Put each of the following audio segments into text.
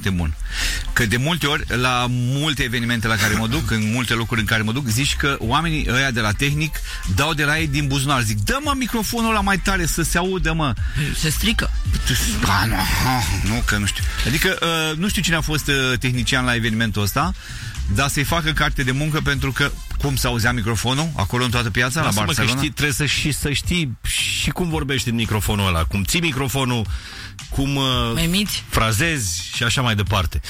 foarte bun. Că de multe ori, la multe evenimente la care mă duc, în multe locuri în care mă duc, zici că oamenii ăia de la tehnic dau de la ei din buzunar. Zic, dă-mă microfonul ăla mai tare să se audă, mă. Se strică. Nu, că nu știu. Adică, nu știu cine a fost tehnician la evenimentul ăsta, dar să-i facă carte de muncă, pentru că cum se auzea microfonul acolo în toată piața, la Barcelona? Trebuie să știi și cum vorbești în microfonul ăla, cum ții microfonul, cum frazezi și așa mai departe.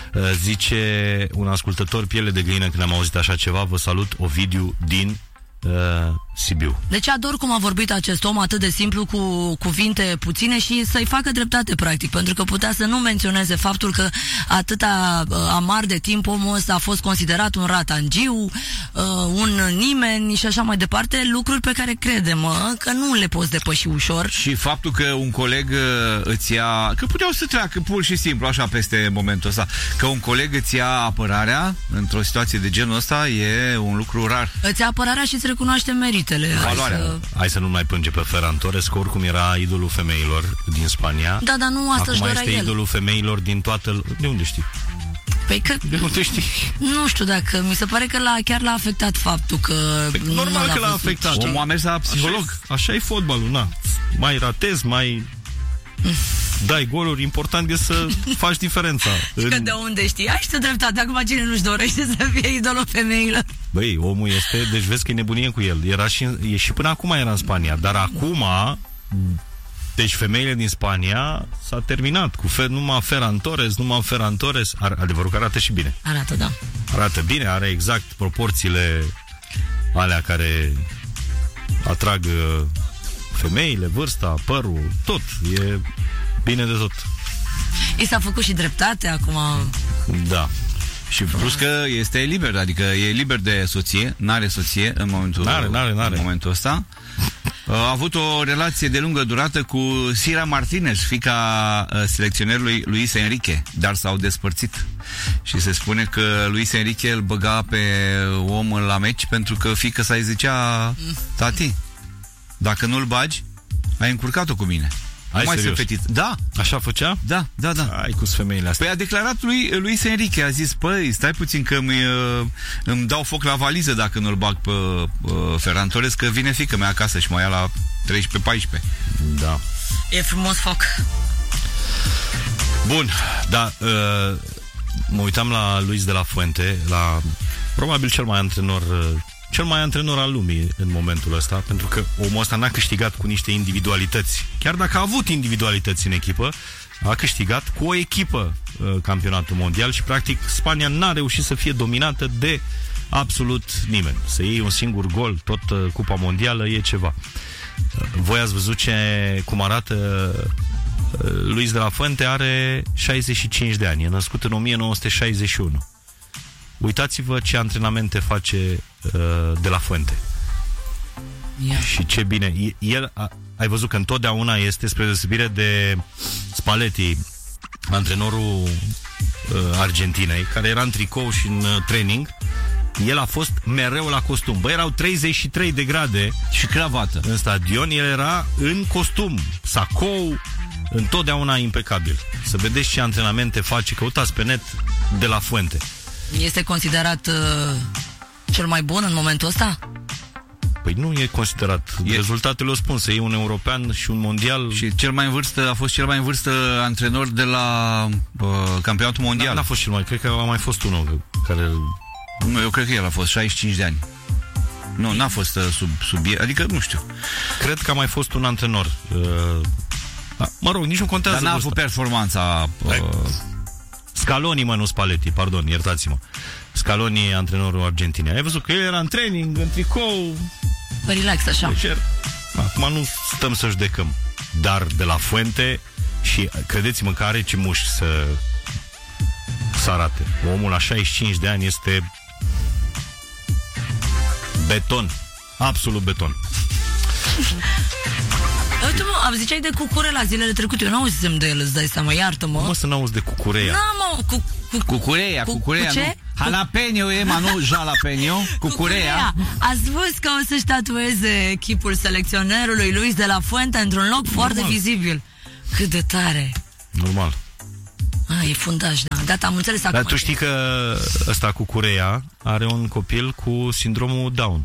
Zice un ascultător, piele de găină, când am auzit așa ceva, vă salut, Ovidiu din Sibiu. Deci ador cum a vorbit acest om, atât de simplu, cu cuvinte puține, și să-i facă dreptate, practic, pentru că putea să nu menționeze faptul că atâta amar de timp omul ăsta a fost considerat un ratangiu, un nimeni și așa mai departe, lucruri pe care credem că nu le poți depăși ușor. Și faptul că un coleg îți ia, că puteau să treacă pur și simplu așa peste momentul ăsta, că un coleg îți ia apărarea într-o situație de genul ăsta e un lucru rar. Îți ia apărarea și îți recunoaște meritele. Hai să nu mai plânge pe Ferran Torres, că oricum era idolul femeilor din Spania. Da, dar nu asta își dorea el. Acum este idolul femeilor din toată... De unde știi? Păi că... De unde știi? Nu știu dacă... Mi se pare că chiar l-a afectat faptul că... Normal că l-a afectat. Omul a mers la psiholog. Așa e fotbalul, na. Mai ratezi, mai... dai goluri, important e să faci diferența. Că de unde știi? Ai și tu dreptate, acum cine nu-și dorește să fie idolul femeilor? Băi, omul este, deci vezi că e nebunie cu el. Și până acum era în Spania, dar acum, deci femeile din Spania s-a terminat cu numai Ferran Torres, adevărul că arată și bine. Arată, da. Arată bine, are exact proporțiile alea care atrag femeile, vârsta, părul, tot. E bine de tot. I s-a făcut și dreptate acum. Da. Și plus că este liber, adică e liber de soție, n-are soție în momentul, în momentul ăsta. A avut o relație de lungă durată cu Sira Martinez, fiica selecționerului Luis Enrique, dar s-au despărțit. Și se spune că Luis Enrique îl băga pe om la meci pentru că fiica sa îi zicea: tati, dacă nu-l bagi, ai încurcat-o cu mine. Mai să fetiță. Da. Așa făcea? Da. Ai cu femeile astea. Păi a declarat Luis Enrique, a zis: păi, stai puțin că îmi dau foc la valiză dacă nu-l bag pe Ferran Torres, că vine fiica mea acasă și mă ia la 13-14. Da. E frumos foc. Bun, da, mă uitam la Luis de la Fuente, la probabil cel mai antrenor al lumii în momentul ăsta, pentru că omul ăsta n-a câștigat cu niște individualități. Chiar dacă a avut individualități în echipă, a câștigat cu o echipă campionatul mondial și practic Spania n-a reușit să fie dominată de absolut nimeni. Să iei un singur gol, tot Cupa Mondială, e ceva. Voi ați văzut cum arată Luis de la Fuente? Are 65 de ani, e născut în 1961. Uitați-vă ce antrenamente face de la Fuente. Și ce bine. El, ai văzut că întotdeauna este, spre deosebire de Spalletti, antrenorul Argentinei, care era în tricou și în training, el a fost mereu la costum. Băi, erau 33 de grade și cravată în stadion, el era în costum, sacou, întotdeauna impecabil. Să vedeți ce antrenamente face, căutați pe net de la Fuente. Este considerat cel mai bun în momentul ăsta? Păi nu e considerat. Rezultatele o spun, să iei un european și un mondial. Și a fost cel mai în vârstă antrenor de la campionatul mondial. N-a fost cel mai, cred că a mai fost unul care... Nu, eu cred că el a fost 65 de ani. Nu, n-a fost sub adică nu știu. Cred că a mai fost un antrenor. Mă rog, nici nu contează. Dar n-a avut performanța... Scaloni, nu Spalletti, pardon, iertați-mă. Scaloni, antrenorul Argentinei. Ai văzut că el era în training, în tricou. Relax, așa. Leger. Acum nu stăm să judecăm. Dar de la Fuente, și credeți-mă că are ce mușchi să arate. Omul la 65 de ani este beton. Absolut beton. Uite, mă, am ziceai de Cucurella zilele trecute. Eu n-auzisem de el, îți dai seama, iartă-mă. Cum să n-auzi de Cucurea? Cucurea, cu ce? Nu? Jalapeno e, nu jalapeno. Cucurea. A spus că o să-și tatueze chipul selecționerului Luis de la Fuente într-un loc foarte vizibil. Cât de tare. Normal. E fundaj, da. Gata, am înțeles acum. Dar tu știi că ăsta cu Curea are un copil cu sindromul Down.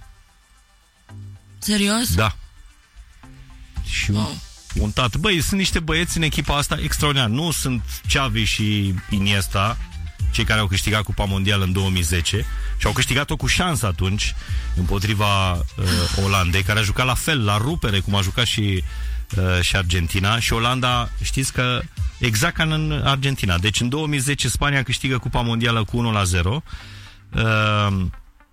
Serios? Da. Și un tată. Băi, sunt niște băieți în echipa asta extraordinar. Nu sunt Xavi și Iniesta, cei care au câștigat Cupa Mondială în 2010 și au câștigat-o cu șansă atunci împotriva Olandei, care a jucat la fel, la rupere, cum a jucat și Argentina. Și Olanda, știți că exact ca în Argentina. Deci în 2010 Spania câștigă Cupa Mondială cu 1-0.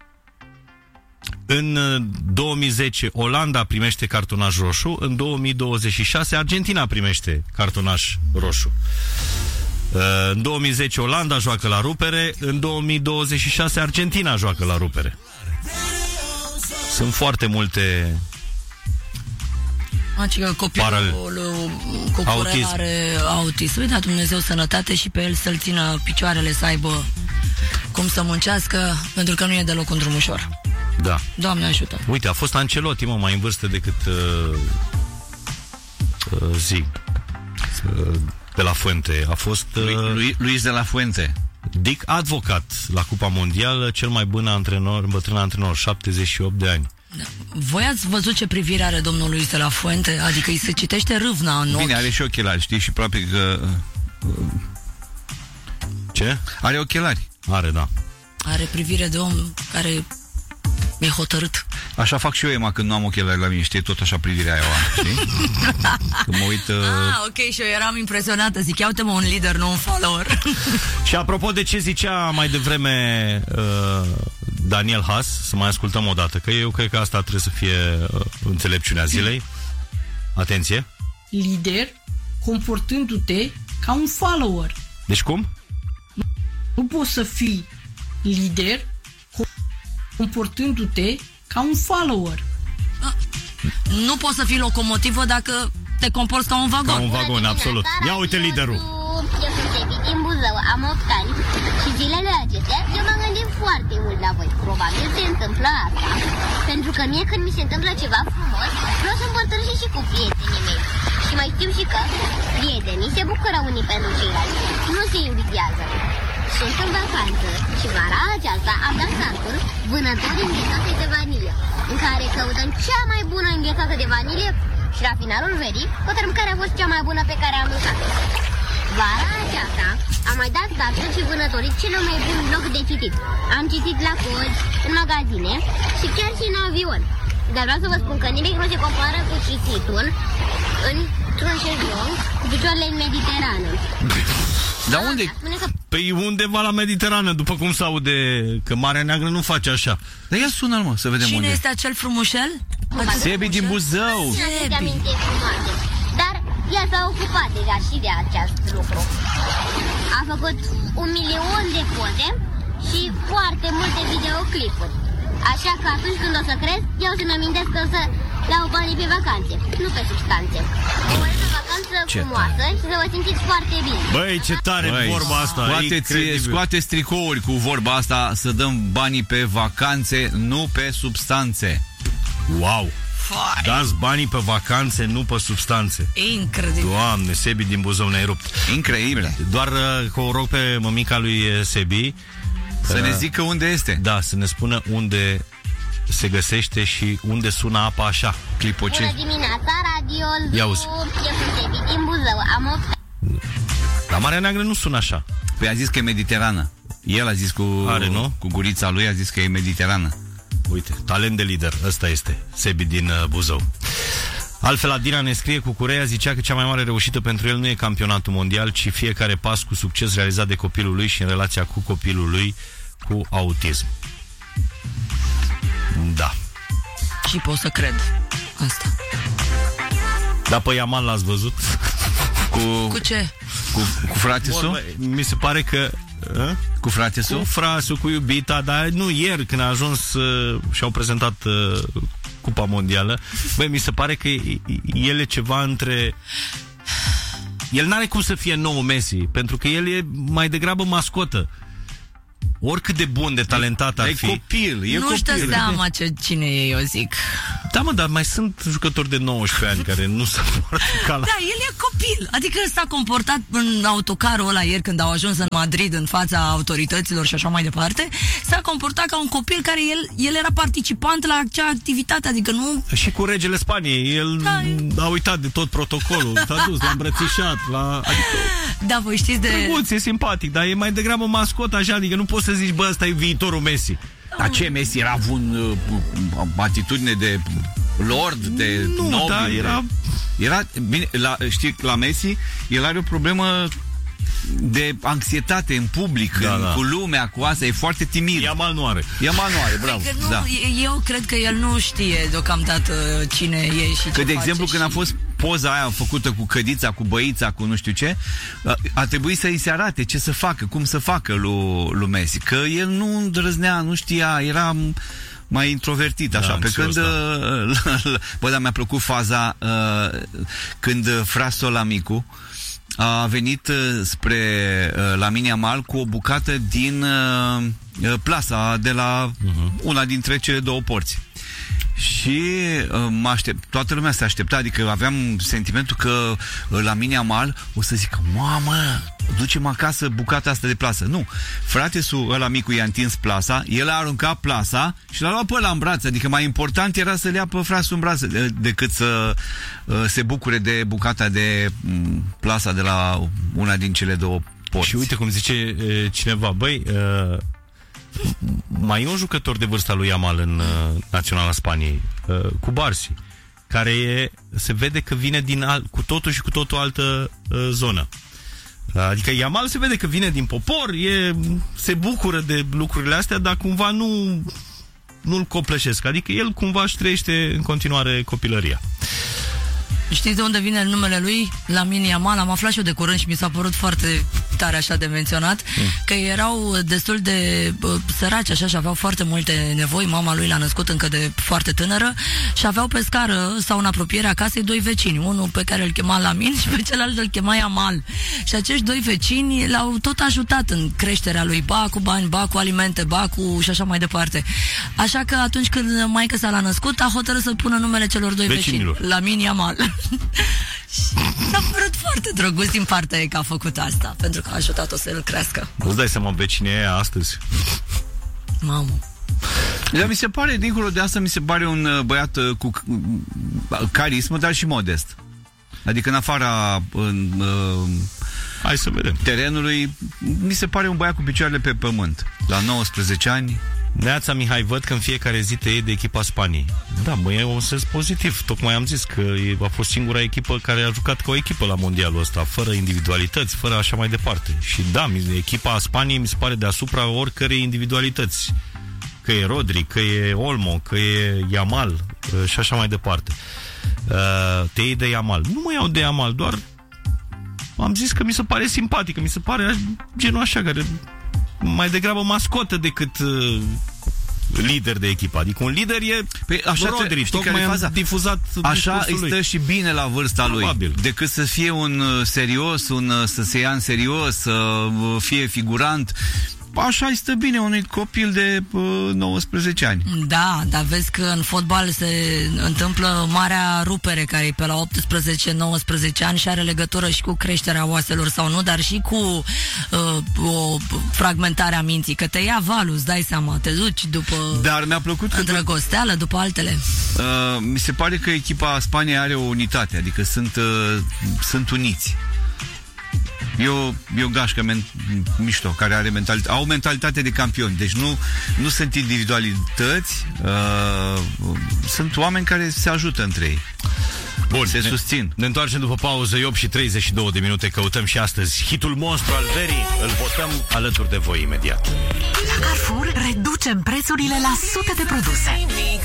În 2010 Olanda primește cartonaș roșu. În 2026 Argentina primește cartonaș roșu. În 2010 Olanda joacă la rupere. În 2026 Argentina joacă la rupere. Sunt foarte multe copilul cu Curea are autism. Uite, Dumnezeu sănătate și pe el să-l țină picioarele, să aibă cum să muncească, pentru că nu e deloc un drum ușor. Da. Doamne ajută. Uite, a fost Ancelotti, mai în vârstă decât de la Fuente. A fost Luis de la Fuente. Dick Advocat la Cupa Mondială, cel mai bun bătrân antrenor, 78 de ani. Da. Voi ați văzut ce privire are domnul Luis de la Fuente? Adică îi se citește râvna în ochi. Bine, are și ochelari, știi? Și probabil că... Ce? Are ochelari. Are, da. Are privire de om care e hotărât. Așa fac și eu, Ema, când nu am ochelari la mine, știi? Tot așa privirea aia, știi? Când mă uit... ok, și eu eram impresionată. Zic, ia-uite-mă, un lider, nu un follower. Și apropo de ce zicea mai devreme Daniel Haas, să mai ascultăm o dată, că eu cred că asta trebuie să fie înțelepciunea zilei. Atenție. Lider comportându-te ca un follower. Deci cum? Nu poți să fii lider comportându-te ca un follower. Nu poți să fii locomotivă dacă te comporți ca un vagon. Ca un vagon, absolut. Ia uite liderul. Eu sunt Evi din Buzău, am 8 ani și zilele acestea eu m-am gândit foarte mult la voi. Probabil se întâmplă asta, pentru că mie când mi se întâmplă ceva frumos, vreau să împărtășesc și cu prietenii mei. Și mai știu și că prietenii se bucură unii pentru ceilalți, nu se invidiază. Sunt în vacanță și vara aceasta am dat startul vânători înghețate de vanilie, în care căutăm cea mai bună înghețată de vanilie și la finalul verii hotărâm care a fost cea mai bună pe care am mâncat-o. Vara aceasta am mai dat startul și vânătorit cel mai bun loc de citit. Am citit la cozi, în magazine și chiar și în avion. Dar vreau să vă spun că nimic nu se compară cu cititul într-un șezlong cu picioarele în Mediterană. Dar unde? Păi undeva la Mediterană, după cum se aude că Marea Neagră nu face așa. Dar ia sună-l, mă, să vedem. Cine unde este acel frumușel? Sebi din Buzău. Sebi. Dar ea s-a ocupat deja și de acest lucru. A făcut 1.000.000 de poze și foarte multe videoclipuri. Așa că atunci când o să cresc, eu să-mi amintesc că o să dau banii pe vacanțe, nu pe substanțe. O vacanță frumoasă și să vă simțiți foarte bine. Băi, ce tare vorba asta. Scoateți tricouri cu vorba asta, să dăm banii pe vacanțe, nu pe substanțe. Wow! Dați banii pe vacanțe, nu pe substanțe. Incredibil. Doamne, Sebi din Buzău ne-ai rupt. Incredibil. Doar că o rog pe mămica lui Sebi să ne zică unde este. Da, să ne spună unde se găsește și unde sună apa așa. Clipocin. Bună dimineața, radio. Ia auzi. Eu sunt Sebi din Buzău, am 8. La Marea Neagră nu sună așa. Păi a zis că e Mediterană. El a zis cu gurița lui, a zis că e Mediterană. Uite, talent de lider, ăsta este Sebi din Buzău. Altfel, Adina ne scrie cu Curea, zicea că cea mai mare reușită pentru el nu e campionatul mondial, ci fiecare pas cu succes realizat de copilul lui și în relația cu copilul lui cu autism. Da. Și pot să cred asta. Da, pe Yaman l-ați văzut? Cu ce? Cu fratesul? Mi se pare că cu fratesul? Cu frasul, cu iubita, dar nu ieri când a ajuns și-au prezentat Cupa Mondială. Băi, mi se pare că el e ceva între... El n-are cum să fie nou Messi, pentru că el e mai degrabă mascotă. Oricât de bun, de talentat ar fi. E copil, nu știu seama cine e, eu zic. Da, mă, dar mai sunt jucători de 19 ani care nu se poartă ca la... Da, el e copil. Adică el s-a comportat în autocarul ăla ieri când au ajuns în Madrid în fața autorităților și așa mai departe. S-a comportat ca un copil care el era participant la acea activitate, adică nu... Și cu regele Spaniei, el a uitat de tot protocolul, s-a dus, l-a îmbrățișat, adică... Da, voi știți de... Drăguț, e simpatic, dar e mai degrabă mascot așa, adică nu poți să zici, bă, ăsta e viitorul Messi. Dar ce, Messi era având atitudine de lord, de nobil? Da, era bine, știi, la Messi, el are o problemă de anxietate în public, cu lumea, cu asta, e foarte timid. Yamal nu are, bravo. Adică eu cred că el nu știe deocamdată cine e și ce Că, de exemplu, face când a fost poza aia făcută cu cădița, cu băița, cu nu știu ce, a trebuit să îi se arate ce să facă, cum să facă lui Messi. Că el nu îndrăznea, nu știa, era mai introvertit, așa, pe când bă, dar mi-a plăcut faza când frasul amicu a venit spre Lamine Yamal cu o bucată din plasa de la una dintre cele două porți. Și toată lumea se aștepta, adică aveam sentimentul că Lamine Yamal o să zică, mamă, ducem acasă bucata asta de plasă. Nu, fratesul ăla micu i-a întins plasa, el a aruncat plasa și l-a luat pe ăla în brațe, adică mai important era să-l ia pe frasul în brațe decât să se bucure de bucata de plasa de la una din cele două porți. Și uite cum zice cineva, băi, mai e un jucător de vârsta lui Yamal în Naționala Spaniei, cu Barsi, care se vede că vine cu totul și cu totul altă zonă. Adică Yamal se vede că vine din popor, se bucură de lucrurile astea, dar cumva nu-l copleșesc. Adică el cumva își trăiește în continuare copilăria. Știți de unde vine numele lui? Lamine Yamal. Am aflat și eu de curând și mi s-a părut foarte tare așa de menționat, că erau destul de săraci așa și aveau foarte multe nevoi. Mama lui l-a născut încă de foarte tânără și aveau pe scară sau în apropierea casei doi vecini, unul pe care îl chema Lamine și pe celălalt îl chema Yamal. Și acești doi vecini l-au tot ajutat în creșterea lui, ba cu bani, ba cu alimente, ba cu și așa mai departe. Așa că atunci când maică sa l-a născut, a hotărât să pună numele celor doi vecini, Lamine Yamal. S-a părut foarte drăguț din partea ei că a făcut asta, pentru că a ajutat-o să el crească. Nu-ți dai seama vecinii aia astăzi? Mamă. Dar mi se pare, dincolo de asta, mi se pare un băiat cu carismă, dar și modest. Adică în afara hai să vedem. Terenului, mi se pare un băiat cu picioarele pe pământ. La 19 ani. Neața Mihai, văd că în fiecare zi te iei de echipa Spaniei. Da, mă, e un sens pozitiv. Tocmai am zis că a fost singura echipă care a jucat ca o echipă la mondialul ăsta, fără individualități, fără așa mai departe. Și da, echipa Spaniei mi se pare deasupra oricărei individualități. Că e Rodri, că e Olmo, că e Yamal și așa mai departe. Te iei de Yamal. Nu mă iau de Yamal, doar am zis că mi se pare simpatic, mi se pare genul așa care mai degrabă mascotă decât lider de echipă. Adică un lider e așa Rodri, tocmai am difuzat așa îi stă și bine la vârsta lui, decât să fie un serios, să se ia în serios, să fie figurant. Așa îi stă bine unui copil de 19 ani. Da, dar vezi că în fotbal se întâmplă marea rupere care e pe la 18-19 ani și are legătură și cu creșterea oaselor sau nu, dar și cu o fragmentare a minții, că te ia valul, îți dai seama, te duci după dar mi-a plăcut îndrăgosteală, după altele. Mi se pare că echipa Spaniei are o unitate, adică sunt uniți. E o gașcă mișto, care au mentalitate de campioni. Deci nu sunt individualități, sunt oameni care se ajută între ei. Bun, se susțin. Ne întoarcem după pauză, 8 și 32 de minute. Căutăm și astăzi hitul monstru al verii. Îl votăm alături de voi imediat. La Carrefour reducem prețurile la sute de produse.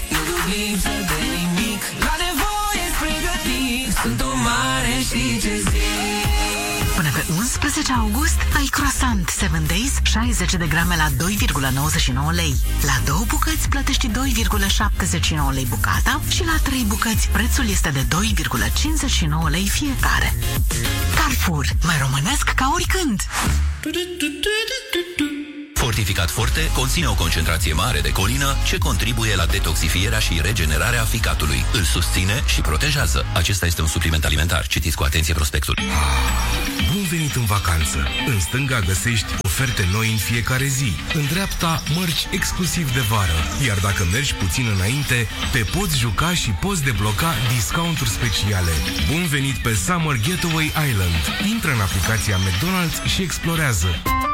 La nevoie pregătit, sunt o mare și ce zic. Până pe 11 august ai croissant 7 Days 60 de grame la 2,99 lei. La 2 bucăți plătești 2,79 lei bucata și la 3 bucăți prețul este de 2,59 lei fiecare. Carrefour, mai românesc ca oricând! Fortificat Forte conține o concentrație mare de colină ce contribuie la detoxifierea și regenerarea ficatului. Îl susține și protejează. Acesta este un supliment alimentar. Citiți cu atenție prospectul. Bun venit în vacanță! În stânga găsești oferte noi în fiecare zi. În dreapta, mărci exclusiv de vară. Iar dacă mergi puțin înainte, te poți juca și poți debloca discounturi speciale. Bun venit pe Summer Getaway Island. Intră în aplicația McDonald's și explorează.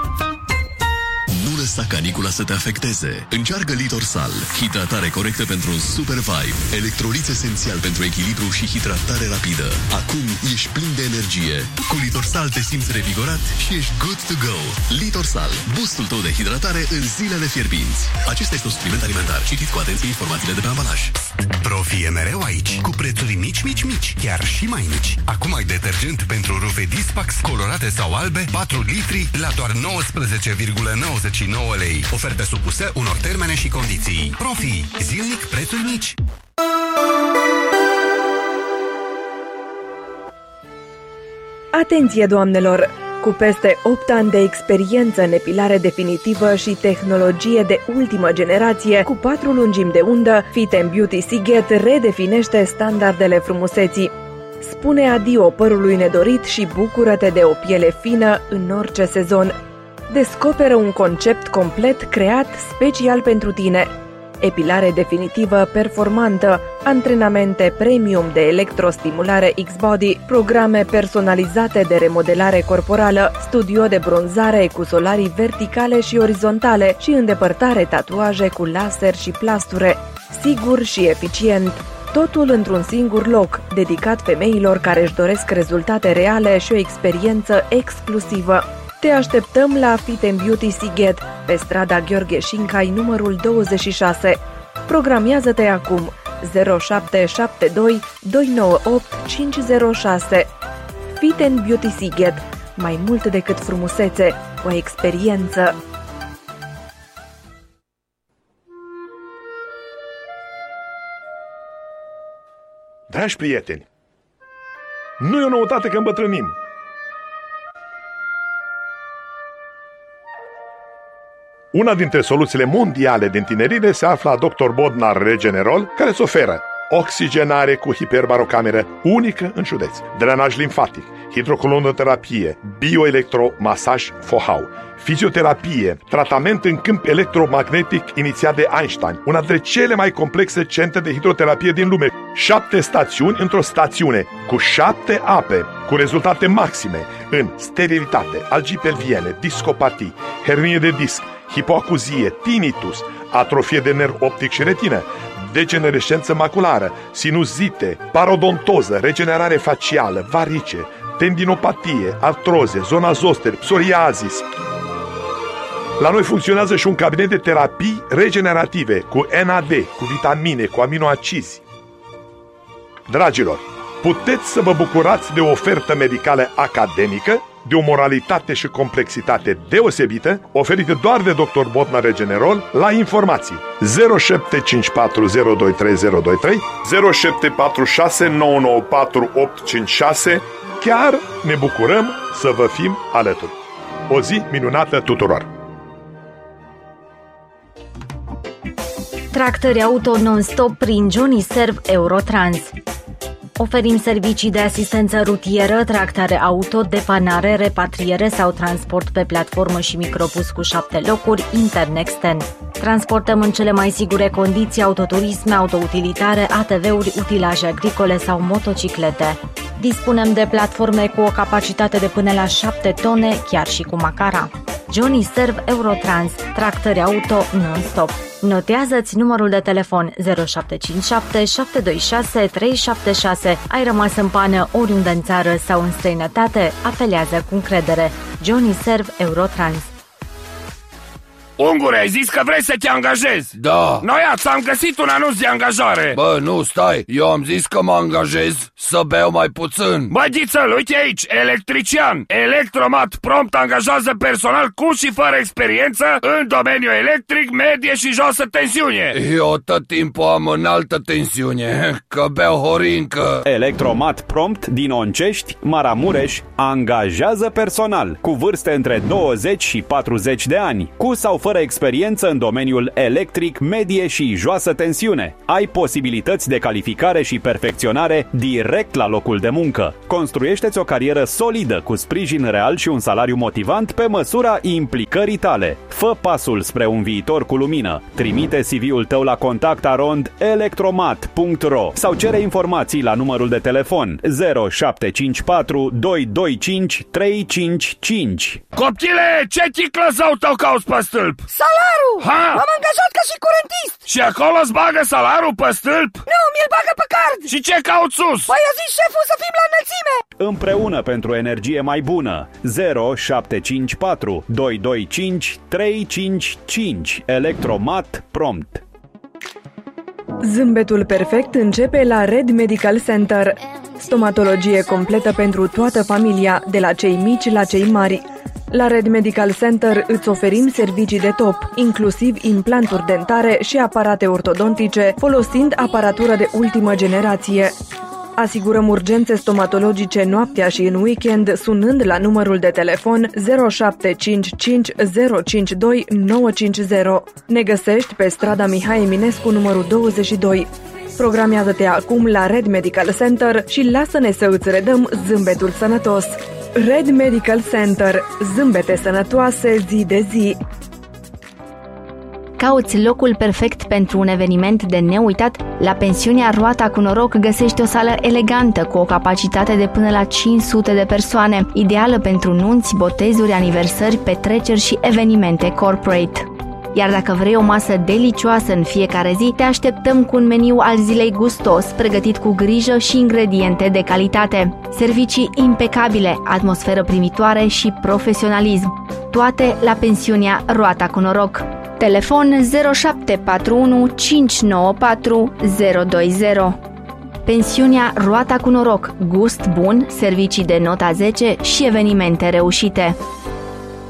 Nu lăsa canicula să te afecteze. Încearcă Litorsal, hidratare corectă pentru un super vibe, electroliți esențial pentru echilibru și hidratare rapidă. Acum ești plin de energie. Cu Litorsal te simți revigorat și ești good to go. Litorsal, boostul tău de hidratare în zilele fierbinți. Acesta este un supliment alimentar. Citiți cu atenție informațiile de pe ambalaj. Profi e mereu aici, cu prețuri mici, chiar și mai mici. Acum ai detergent pentru rufe Dispax, colorate sau albe, 4 litri la doar 19,99 lei. Oferte supuse unor termene și condiții. Profi, zilnic prețuri mici. Atenție, doamnelor! Cu peste 8 ani de experiență în epilare definitivă și tehnologie de ultimă generație, cu 4 lungimi de undă, Fit & Beauty Sighet redefinește standardele frumuseții. Spune adio părului nedorit și bucură-te de o piele fină în orice sezon. Descoperă un concept complet creat special pentru tine. Epilare definitivă performantă, antrenamente premium de electrostimulare X-Body, programe personalizate de remodelare corporală, studio de bronzare cu solarii verticale și orizontale și îndepărtare tatuaje cu laser și plasture. Sigur și eficient. Totul într-un singur loc, dedicat femeilor care își doresc rezultate reale și o experiență exclusivă. Te așteptăm la Fit & Beauty Sighet, pe strada Gheorghe Șincai, numărul 26. Programiază-te acum 0772 298 506. Fit & Beauty Sighet, mai mult decât frumusețe, o experiență. Dragi prieteni, nu e o noutate că îmbătrânim. Una dintre soluțiile mondiale de întinerire se află la Dr. Bodnar Regenerol, care îți oferă oxigenare cu hiperbarocameră unică în județ, drenaj limfatic, hidrocolonăterapie, bioelectromasaj FOHAU, fizioterapie, tratament în câmp electromagnetic inițiat de Einstein, una dintre cele mai complexe centre de hidroterapie din lume, 7 stațiuni într-o stațiune, cu 7 ape, cu rezultate maxime în sterilitate, algii pelviene, discopatii, hernie de disc, hipoacuzie, tinnitus, atrofie de nerv optic și retină, degenerescență maculară, sinuzite, parodontoză, regenerare facială, varice, tendinopatie, artroze, zona zoster, psoriazis. La noi funcționează și un cabinet de terapii regenerative cu NAD, cu vitamine, cu aminoacizi. Dragilor, puteți să vă bucurați de o ofertă medicală academică, de o moralitate și complexitate deosebită, oferită doar de Dr. Bodnar Regenerol. La informații 0754023023, 0746994856. Chiar ne bucurăm să vă fim alături. O zi minunată tuturor! Tractări auto non-stop prin Johnny Serv Eurotrans. Oferim servicii de asistență rutieră, tractare auto, depanare, repatriere sau transport pe platformă și microbus cu 7 locuri, intern-extern. Transportăm în cele mai sigure condiții autoturisme, autoutilitare, ATV-uri, utilaje agricole sau motociclete. Dispunem de platforme cu o capacitate de până la 7 tone, chiar și cu macara. Johnny Serv Eurotrans, tractări auto non-stop. Notează-ți numărul de telefon 0757 726 376. Ai rămas în pană oriunde în țară sau în străinătate? Apelează cu încredere. Johnny Serv Eurotrans. Ungure, ai zis că vrei să te angajezi? Da. Noiață, am găsit un anunț de angajare. Bă, nu, stai, eu am zis că mă angajez să beau mai puțin. Bă, Ghițăl, uite aici, electrician. Electromat prompt angajează personal cu și fără experiență în domeniul electric, medie și josă tensiune. Eu tot timpul am înaltă tensiune, că beau horincă. Electromat prompt din Oncești, Maramureș, angajează personal cu vârste între 20 și 40 de ani, cu sau fără fără experiență în domeniul electric, medie și joasă tensiune. Ai posibilități de calificare și perfecționare direct la locul de muncă. Construiește-ți o carieră solidă cu sprijin real și un salariu motivant pe măsura implicării tale. Fă pasul spre un viitor cu lumină. Trimite CV-ul tău la contact@electromat.ro sau cere informații la numărul de telefon 0754 225 355. Copchile, ce chiclă zău tău cauți pe stâlp? Salarul! Ha? M-am angajat ca și curentist! Și acolo îți bagă salarul pe stâlp? Nu, mi-l bagă pe card! Și ce cauți sus? Păi a zis șeful să fim la înălțime! Împreună pentru energie mai bună. 0754 225 355. Electromat Prompt. Zâmbetul perfect începe la Red Medical Center. Stomatologie completă pentru toată familia, de la cei mici la cei mari. La Red Medical Center îți oferim servicii de top, inclusiv implanturi dentare și aparate ortodontice, folosind aparatură de ultimă generație. Asigurăm urgențe stomatologice noaptea și în weekend sunând la numărul de telefon 0755 052 950. Ne găsești pe strada Mihai Eminescu numărul 22. Programează-te acum la Red Medical Center și lasă-ne să îți redăm zâmbetul sănătos. Red Medical Center. Zâmbete sănătoase zi de zi. Cauți locul perfect pentru un eveniment de neuitat? La pensiunea Roata cu Noroc găsești o sală elegantă cu o capacitate de până la 500 de persoane, ideală pentru nunți, botezuri, aniversări, petreceri și evenimente corporate. Iar dacă vrei o masă delicioasă în fiecare zi, te așteptăm cu un meniu al zilei gustos, pregătit cu grijă și ingrediente de calitate. Servicii impecabile, atmosferă primitoare și profesionalism. Toate la pensiunea Roata cu Noroc. Telefon 0741 594 020. Pensiunea Roata cu Noroc. Gust bun, servicii de nota 10 și evenimente reușite.